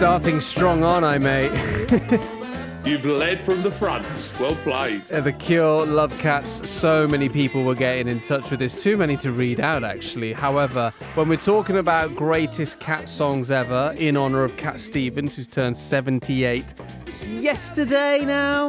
Starting strong, aren't I, mate? You've led from the front. Well played. The Cure, Love Cats, so many people were getting in touch with this. Too many to read out, actually. However, when we're talking about greatest Cat songs ever, in honour of Cat Stevens, who's turned 78 yesterday now,